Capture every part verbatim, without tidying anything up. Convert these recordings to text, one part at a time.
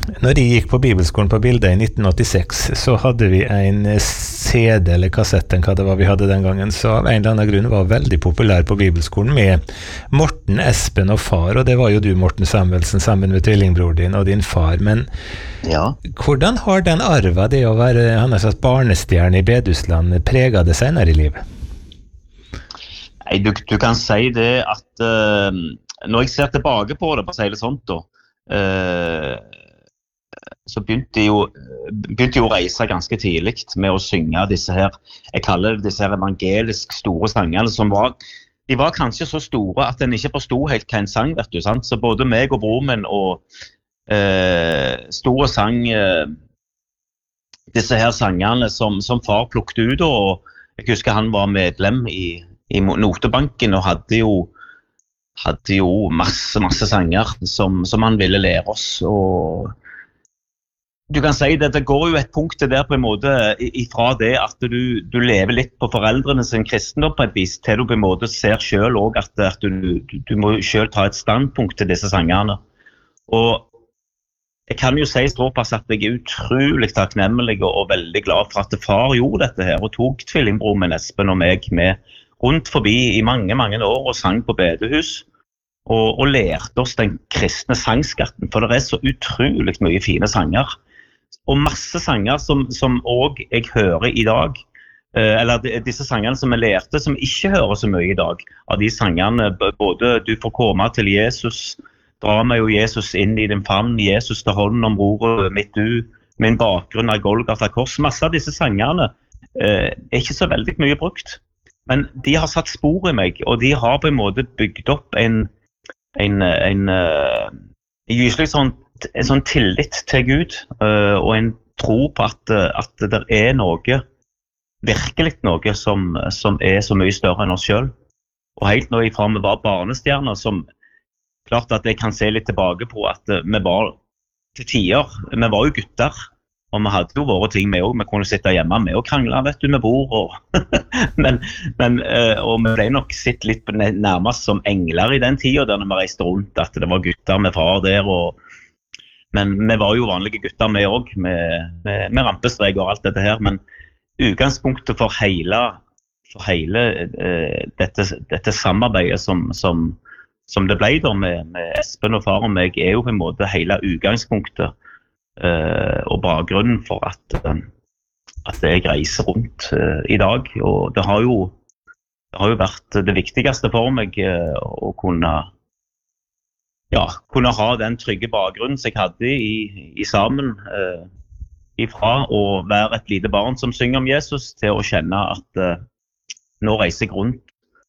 Når jeg gikk på bibelskolen på bildet i nitten åttiseks, så hadde vi en C D eller kassetten, hva det var vi hadde den gangen, så av en eller annen grunn var veldig populær på bibelskolen med Morten, Espen og far, og det var jo du, Morten Samuelsen, sammen med tvillingbror din og din far, men ja. Hvordan har den arva det å være, han har sagt, barnestjerne i Bedusland, preget det senere i livet? Nei, du, du kan si det at uh, når jeg ser tilbake på det, på å si det sånt da, uh, så begynte jeg jo, begynte jeg å reise ganske tidlig med å synge disse her, jeg kaller det disse her evangelisk store sangene, som var, de var kanskje så store at en ikke forstod helt hva en sang, vet du, sant? Så både meg og bror min og uh, store sang uh, disse her sangene som, som far plukte ut, og jeg husker han var medlem i i Notebanken og hadde jo hadde jo masse, masse sanger som, som han ville lære oss, og du kan si det, det går jo et punkt der på en måte ifra det at du, du lever litt på foreldrene sin kristendom på et vis, til du på en måte ser selv også at, at du, du, du må selv ta et standpunkt til disse sangene, og jeg kan jo si såpass at jeg er utrolig takknemlig og, og veldig glad for at far gjorde dette her, og tok tvillingbror min Espen og meg med rundt forbi i mange, mange år og sang på bedehus og, og lærte oss den kristne sangskatten, for det er så utrolig mye fine sanger og masse sanger som, som også jeg hører i dag, eh, eller disse sangene som jeg lærte som ikke hører så mye i dag, av de sangene både du får komme til Jesus, dra meg jo Jesus inn i din favn, Jesus til hånden om ordet mitt du, min bakgrunn er Golgata kors, masse av disse sangene eh, er ikke så veldig mye brukt. Men de har satt spor i meg, og de har på en måte bygd opp en, en, en, uh, en, sånn, en sånn tillit til Gud, uh, og en tro på at, at det er noe, virkelig noe som, som er så mye større enn oss selv. Og helt nå ifra vi var barnestjerner, som klart at jeg kan se litt tilbake på at uh, vi var til tider, vi var jo gutter, og vi hadde jo våre ting med også, vi kunne sitte hjemme med og krangle, vet du, med bord, og men, men, uh, og vi ble nok sitt litt nærmest som engler i den tiden, der vi reiste rundt, at det var gutter med far der, og, men vi var jo vanlige gutter med også, med, med, med rampestrek og alt dette her, men utgangspunktet for hele, for hele uh, dette, dette samarbeidet som, som, som det ble da med, med Espen og far og meg, er jo på en måte hele utgangspunktet, Uh, og bakgrunnen for at, uh, at jeg reiser rundt uh, i dag, og det har jo, det har jo vært det viktigste for meg uh, å kunne, ja, kunne ha den trygge bakgrunnen som jeg hadde i, i sammen uh, ifra å være et lite barn som synger om Jesus, til å kjenne at uh, nå reiser jeg rundt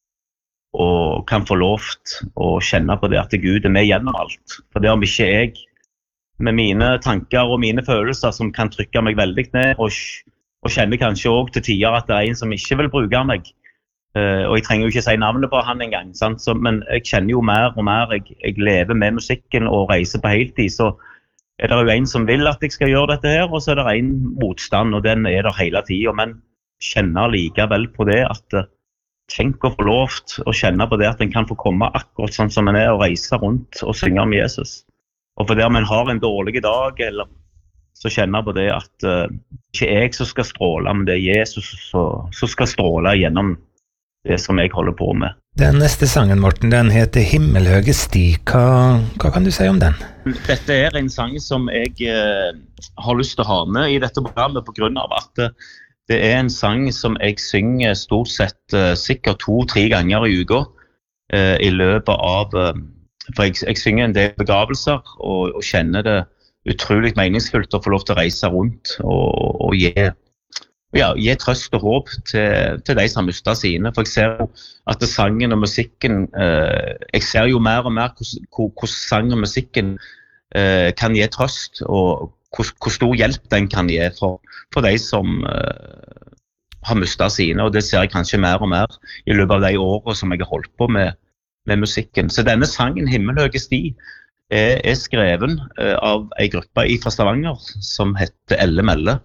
og kan få lovt å kjenne på det at Gud er med gjennom alt, for det om ikke jeg med mine tanker og mine følelser som kan trykke meg veldig ned, og, og kjenner kanskje også til tider at det er en som ikke vil bruke meg. Uh, og jeg trenger jo ikke si navnet på han engang, sant? Så, men jeg kjenner jo mer og mer, jeg, jeg lever med musikken og reiser på heltid, så er det jo en som vil at jeg skal gjøre dette her, og så er det en motstand, og den er der hele tiden, men kjenner likevel på det at uh, tenk å få lovt å kjenne på det at en kan få komme akkurat sånn som en er, og reise rundt og synge om Jesus. Og for det om en har en dårlig dag, eller så kjenner jeg på det at uh, ikke jeg som skal stråle, men det er Jesus som skal stråle gjennom det som jeg holder på med. Den neste sangen, Morten, den heter Himmelhøge sti. Hva, hva kan du si om den? Dette er en sang som jeg uh, har lyst til å ha med i dette programmet, på grunn av at uh, det er en sang som jeg synger stort sett uh, sikkert to-tre ganger i uka uh, i løpet av... Uh, For jeg, jeg synger en del begravelser, og, og kjenner det utrolig meningsfullt å få lov til å reise rundt og, og gi, ja, gi trøst og håp til, til de som har mistet sine. For jeg ser jo at sangen og musikken, eh, jeg ser jo mer og mer hvordan sang og musikken eh, kan gi trøst, og hvor stor hjelp den kan gi for, for de som eh, har mistet sine. Og det ser jeg kanskje mer og mer i løpet av de årene som jeg har holdt på med med musikken. Så denne sangen, Himmelhøge sti, er, er skreven uh, av en gruppe fra Stavanger som heter Elle Melle.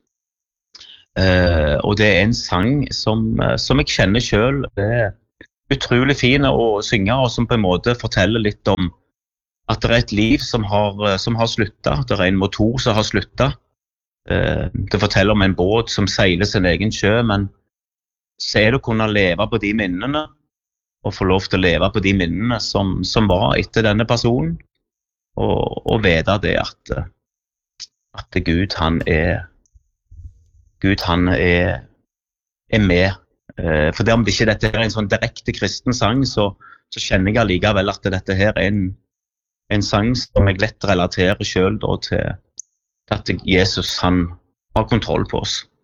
Uh, og det er en sang som, uh, som jeg kjenner selv, det er utrolig fin å synge, og som på en måte forteller litt om, at det er et liv som har, som har sluttet, at det er en motor som har sluttet. Det forteller om en båt som seiler sin egen sjø, men så er det å kunne leve på de minnene, og få lov til å leve på de minnene som, som var etter denne personen, og, og vite det at, at Gud, han er, Gud, han er, er med. For det om det ikke dette er en sånn direkte kristen sang, så, så kjenner jeg allikevel at dette her er en, en sang som jeg lett relaterer selv da, til at Jesus, han har kontroll på oss.